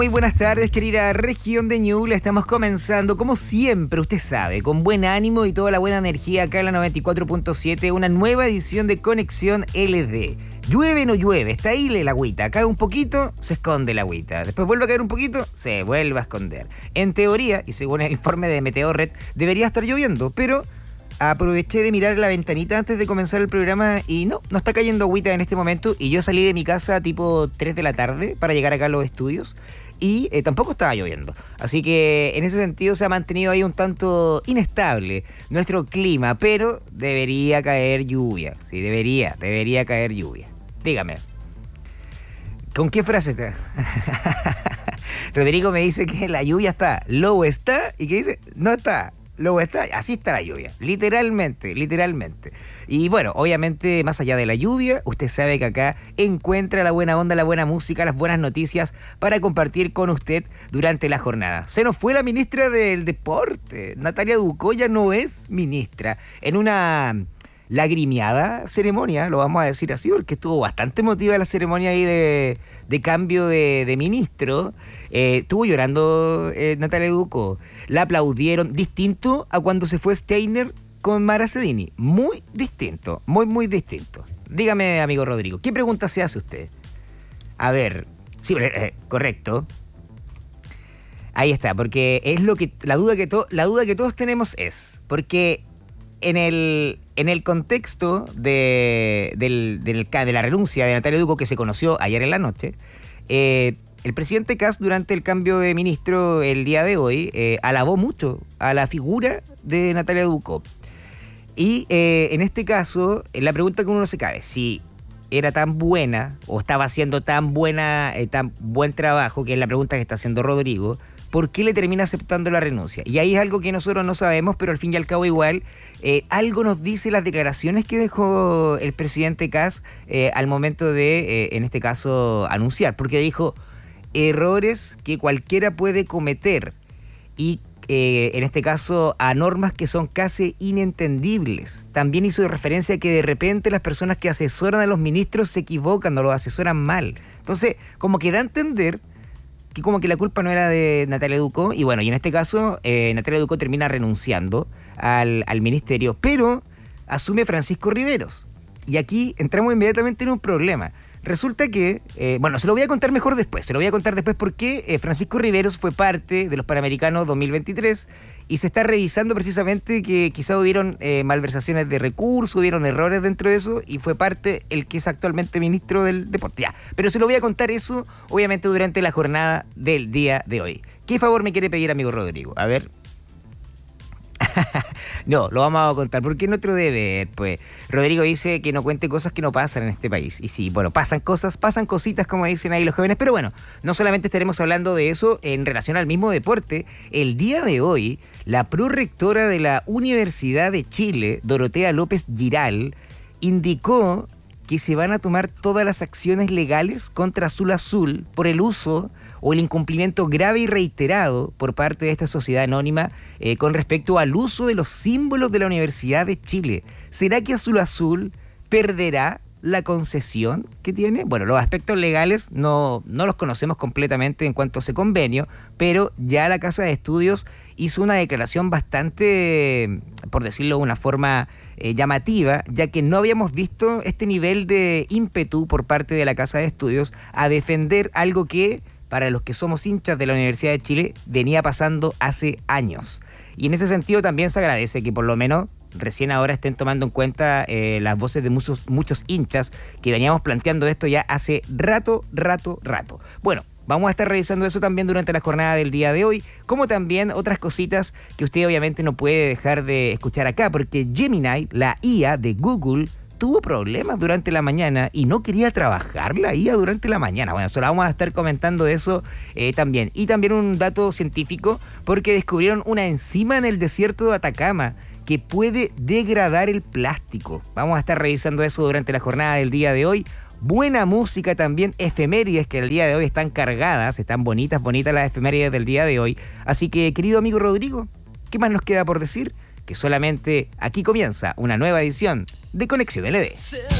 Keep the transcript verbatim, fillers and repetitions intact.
Muy buenas tardes, querida región de Ñuble. Estamos comenzando, como siempre, usted sabe, con buen ánimo y toda la buena energía acá en la noventa y cuatro punto siete, una nueva edición de Conexión L D. Llueve, no llueve, está ahí la agüita. Cae un poquito, se esconde la agüita. Después vuelve a caer un poquito, se vuelve a esconder. En teoría, y según el informe de Meteorred, debería estar lloviendo, pero aproveché de mirar la ventanita antes de comenzar el programa y no, no está cayendo agüita en este momento. Y yo salí de mi casa tipo tres de la tarde para llegar acá a los estudios y eh, tampoco estaba lloviendo. Así que en ese sentido se ha mantenido ahí un tanto inestable nuestro clima, pero debería caer lluvia. Sí, debería, debería caer lluvia. Dígame, ¿con qué frase está? Rodrigo me dice que la lluvia está, luego está, y que dice, no está. Luego está, así está la lluvia, literalmente, literalmente. Y bueno, obviamente, más allá de la lluvia, usted sabe que acá encuentra la buena onda, la buena música, las buenas noticias para compartir con usted durante la jornada. Se nos fue la ministra del Deporte, Natalia Ducó ya no es ministra. En una lagrimiada ceremonia, lo vamos a decir así, porque estuvo bastante emotiva la ceremonia ahí de, de cambio de, de ministro. Eh, estuvo llorando eh, Natalia Ducó. La aplaudieron, distinto a cuando se fue Steiner con Mara Sedini. Muy distinto, muy, muy distinto. Dígame, amigo Rodrigo, ¿qué pregunta se hace usted? A ver, sí, eh, correcto. Ahí está, porque es lo que la duda que to, la duda que todos tenemos es, porque en el en el contexto de, del, del, de la renuncia de Natalia Ducó que se conoció ayer en la noche, eh, el presidente Kast durante el cambio de ministro el día de hoy eh, alabó mucho a la figura de Natalia Ducó. Y eh, en este caso, la pregunta que uno se cabe, si era tan buena o estaba haciendo tan buena, eh, tan buen trabajo, que es la pregunta que está haciendo Rodrigo, ¿por qué le termina aceptando la renuncia? Y ahí es algo que nosotros no sabemos, pero al fin y al cabo igual, eh, algo nos dice las declaraciones que dejó el presidente Kast eh, al momento de, eh, en este caso, anunciar. Porque dijo, errores que cualquiera puede cometer y eh, en este caso a normas que son casi inentendibles. También hizo referencia a que de repente las personas que asesoran a los ministros se equivocan o los asesoran mal. Entonces, como que da a entender que como que la culpa no era de Natalia Ducó, y bueno, y en este caso eh, Natalia Ducó termina renunciando al, al ministerio, pero asume Francisco Riveros. Y aquí entramos inmediatamente en un problema. Resulta que, eh, bueno, se lo voy a contar mejor después, se lo voy a contar después porque eh, Francisco Riveros fue parte de los Panamericanos dos mil veintitrés y se está revisando precisamente que quizá hubieron eh, malversaciones de recursos, hubieron errores dentro de eso y fue parte el que es actualmente ministro del deporte. Ya, pero se lo voy a contar eso, obviamente, durante la jornada del día de hoy. ¿Qué favor me quiere pedir, amigo Rodrigo? A ver. No, lo vamos a contar porque es nuestro deber, pues. Rodrigo dice que no cuente cosas que no pasan en este país. Y sí, bueno, pasan cosas, pasan cositas, como dicen ahí los jóvenes. Pero bueno, no solamente estaremos hablando de eso en relación al mismo deporte. El día de hoy, la prorectora de la Universidad de Chile, Dorotea López Giral, indicó que se van a tomar todas las acciones legales contra Azul Azul por el uso o el incumplimiento grave y reiterado por parte de esta sociedad anónima eh, con respecto al uso de los símbolos de la Universidad de Chile. ¿Será que Azul Azul perderá la concesión que tiene? Bueno, los aspectos legales no, no los conocemos completamente en cuanto a ese convenio, pero ya la Casa de Estudios hizo una declaración bastante, por decirlo de una forma eh, llamativa, ya que no habíamos visto este nivel de ímpetu por parte de la Casa de Estudios a defender algo que, para los que somos hinchas de la Universidad de Chile, venía pasando hace años. Y en ese sentido también se agradece que por lo menos recién ahora estén tomando en cuenta eh, las voces de muchos, muchos hinchas que veníamos planteando esto ya hace rato, rato, rato. Bueno, vamos a estar revisando eso también durante la jornada del día de hoy, como también otras cositas que usted obviamente no puede dejar de escuchar acá, porque Gemini, la I A de Google, tuvo problemas durante la mañana y no quería trabajar la I A durante la mañana. Bueno, solo vamos a estar comentando eso eh, también. Y también un dato científico, porque descubrieron una enzima en el desierto de Atacama que puede degradar el plástico. Vamos a estar revisando eso durante la jornada del día de hoy. Buena música también, efemérides que el día de hoy están cargadas, están bonitas, bonitas las efemérides del día de hoy. Así que, querido amigo Rodrigo, ¿qué más nos queda por decir? Que solamente aquí comienza una nueva edición de Conexión L D.